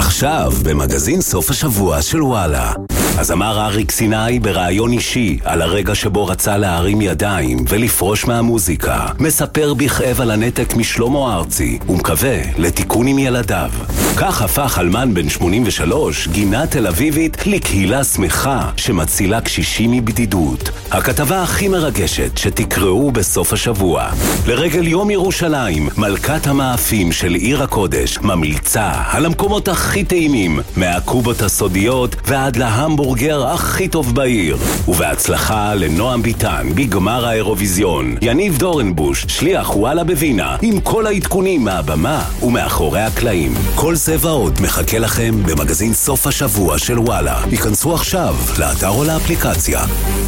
עכשיו במגזין סוף השבוע של וואלה. הזמר אריק סיני ברעיון אישי על הרגע שבו רצה להרים ידיים ולפרוש מהמוזיקה. מספר בכאב על הנתק משלמה ארצי ומקווה לתיקון עם ילדיו. כך הפך אלמן בן 83, גינה תל אביבית, לקהילה שמחה שמצילה קשישים מבדידות. הכתבה הכי מרגשת שתקראו בסוף השבוע. לרגל יום ירושלים, מלכת המאפים של עיר הקודש ממליצה על המקומות הכי טעימים, מהקובות הסודיות ועד להמבורגר הכי טוב בעיר. ובהצלחה לנועם ביטן בגמר האירוויזיון. יניב דורנבוש, שליח וואלה בווינה, עם כל העדכונים מהבמה ומאחורי הקלעים. כל זה ועוד מחכה לכם במגזין סוף השבוע של וואלה. היכנסו עכשיו לאתר או לאפליקציה.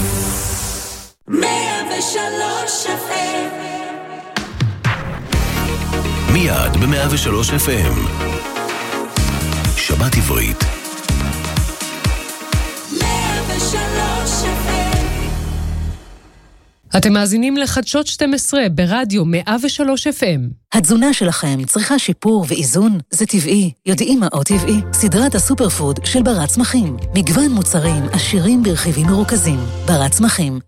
103 FM. מיד ב-103 FM. שבת עברית. 103 FM. אתם מאזינים לחדשות 12 ברדיו 103 FM. התזונה שלכם צריכה שיפור ואיזון? זה טבעי. יודעים מה עוד טבעי? סדרת הסופר פוד של ברת צמחים. מגוון מוצרים עשירים ברכיבים מרוכזים. ברת צמחים.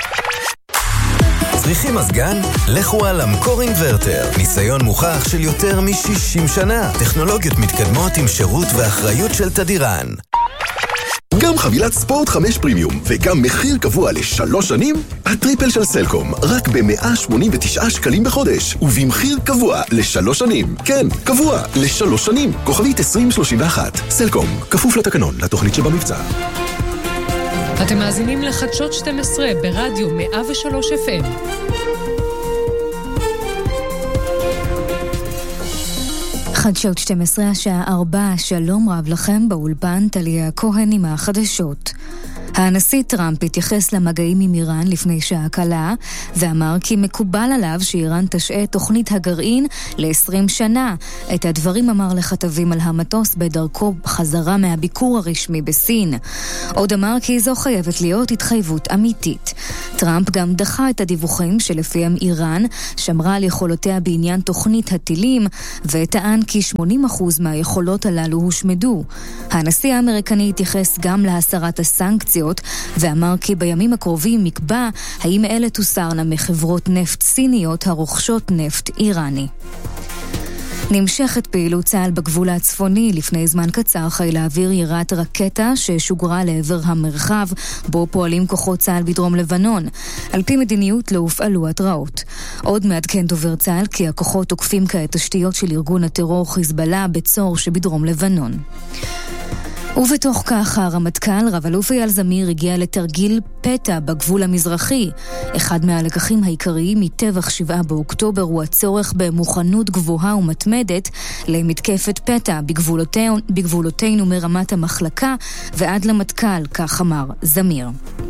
צריכים מזגן? לכו על המקור אינברטר. ניסיון מוכח של יותר מ-60 שנה. טכנולוגיות מתקדמות עם שירות ואחריות של תדירן. גם חבילת ספורט 5 פרימיום וגם מחיר קבוע ל3 שנים, הטריפל של סלקום רק ב-189 שקלים בחודש ובמחיר קבוע ל3 שנים. כן, קבוע ל3 שנים. כוכבית 2031. סלקום, כפוף לתקנון, לתוכנית שבמבצע. אתם מאזינים לחדשות 12 ברדיו 103 FM. חדשות 12 השעה 4, שלום רב לכם באולפן, טליה כהן עם החדשות. הנשיא טראמפ התייחס למגעים עם איראן לפני שעה קלה, ואמר כי מקובל עליו שאיראן תשעה תוכנית הגרעין ל-20 שנה. את הדברים אמר לכתבים על המטוס בדרכו חזרה מהביקור הרשמי בסין. עוד אמר כי זו חייבת להיות התחייבות אמיתית. טראמפ גם דחה את הדיווחים שלפיהם איראן שמרה על יכולותיה בעניין תוכנית הטילים, וטען כי 80% מהיכולות הללו הושמדו. הנשיא האמריקני התייחס גם להסרת הסנקציות, ואמר כי בימים הקרובים נקבע האם אלה תוסרנה מחברות נפט סיניות הרוכשות נפט איראני. נמשכת פעילות צה"ל בגבול הצפוני. לפני זמן קצר חיל האוויר ירת רקטה ששוגרה לעבר המרחב בו פועלים כוחות צה"ל בדרום לבנון. על פי מדיניות לא הופעלו התראות. עוד מעדכן דובר צה"ל כי הכוחות תוקפים כעת תשתיות של ארגון הטרור חיזבאללה בצור שבדרום לבנון. ובתוך כך הרמטכ"ל רב-אלוף אייל זמיר הגיע לתרגיל פתע בגבול המזרחי. אחד מהלקחים העיקריים מטבח 7 באוקטובר הוא הצורך במוכנות גבוהה ומתמדת למתקפת פתע בגבולותינו מרמת המחלקה ועד למטכ"ל, כך אמר זמיר.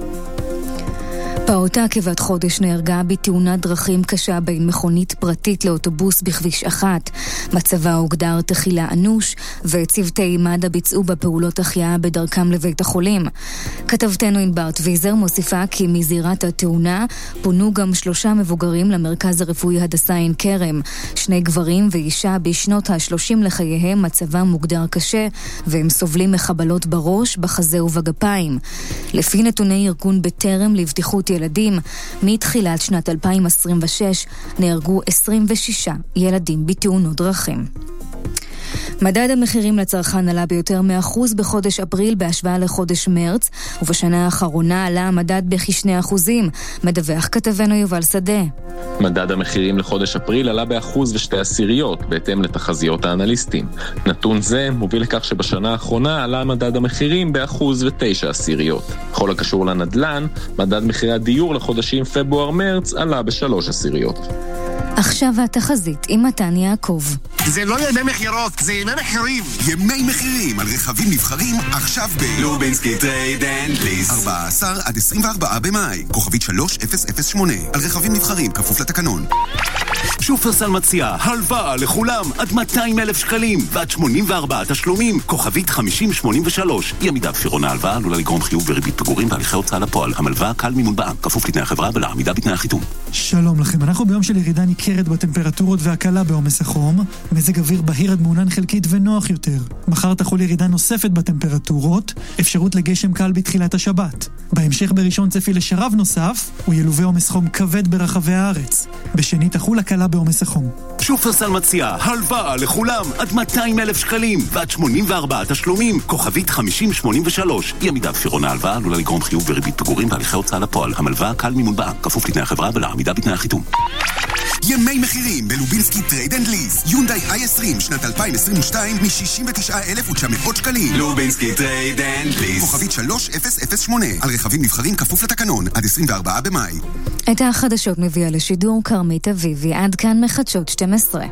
פעוטה כבת חודש נהרגה בתאונת דרכים קשה בין מכונית פרטית לאוטובוס בכביש 1. מצבה הוגדר תחילה אנוש, וצוותי מד"א ביצעו בפעולות החייאה בדרכם לבית החולים. כתבתנו ענבר טוויזר מוסיפה כי מזירת התאונה פונו גם 3 מבוגרים למרכז הרפואי הדסה עין כרם. 2 גברים ואישה בשנות ה-30 לחייהם מצבם מוגדר קשה, והם סובלים מחבלות בראש, בחזה ובגפיים. לפי נתוני ארגון בטרם לבטיחות ילדים, מתחילת שנת 2026 נהרגו 26 ילדים בתאונות דרכים. מדד המחירים לצרכן עלה ביותר מ1% בחודש אפריל בהשוואה לחודש מרץ, ובשנה האחרונה עלה המדד בכ2%. מדווח כתבנו יובל שדה. מדד המחירים לחודש אפריל עלה ב1.2%, בהתאם לתחזיות האנליסטים. נתון זה מוביל לכך שבשנה האחרונה עלה מדד המחירים ב1.9%. בכל הקשור לנדלן, מדד מחירי הדיור לחודשים פברואר-מרץ עלה ב3%. עכשיו התחזית עם מתן יעקב. זה לא ימי מחירות, זה ימי מחירים. ימי מחירים על רכבים נבחרים עכשיו לובינסקי טרייד אנד ליס. 14 עד 24 במאי. כוכבית 3008. על רכבים נבחרים, כפוף לתקנון. שופרסל מציע הלוואה לכולם עד 200,000 שקלים ועד 84 תשלומים. כוכבית 5083. אי עמידה בפירעון ההלוואה עלולה לגרום חיוב וריבית פיגורים בהליכי הוצאה לפועל. המלוואה קל מימון בע"מ, כפוף לתנאי החברה ולעמידה בתנאי החיתום. שלום לכם, אנחנו ביום של ירידה ניכרת ניכרת בטמפרטורות והקלה בעומס החום, מזג אוויר בהיר עד מעונן חלקית ונוח יותר. מחר תחול ירידה נוספת בטמפרטורות, אפשרות לגשם קל בתחילת השבת. בהמשך בראשון צפי לשרב נוסף, הוא ילווה עומס חום כבד ברחבי הארץ. בשני תחול הקלה בעומס החום. שופרסל מציע הלוואה לכולם עד 200,000 שקלים ועד 84 תשלומים, כוכבית 5083. אי עמידה בפירעון ההלוואה עלולה לגרום חיוב וריבית פיגורים בהליכי הוצאה לפועל. המלוואה קל מימון בנק, כפוף לתנאי החברה ולעמידה בתנאי החיתום. ימי מחירים בלובינסקי טרייד אנד ליז. יונדאי i20 שנת 2022 מ-69,900 שקלים. לובינסקי טרייד אנד ליז. כוכבית 3008. על רכבים נבחרים כפוף לתקנון עד 24 במאי. את החדשות מביאה לשידור קרמית אביבי. עד כאן מחדשות 12.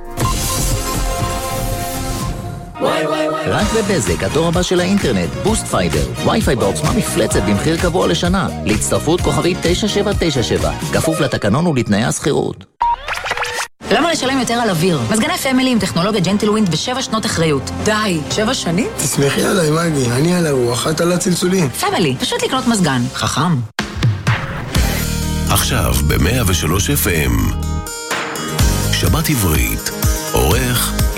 רק בבזק, הדור הבא של האינטרנט, בוסט פייבר, וי-פיי בעוצמה מפלצת במחיר קבוע לשנה. להצטרפות כוכבית 9797, כפוף לתקנון ולתנאי הסחירות. למה לשלם יותר על אוויר? מזגני פמילי עם טכנולוגיה ג'נטלווינד ב7 שנות אחריות. די, 7 שנים? תסמכי עליי, מגי, אני על הרוח, את על הצלצולים. פמילי, פשוט לקנות מזגן. חכם. עכשיו ב-103 FM שבת עברית, עורך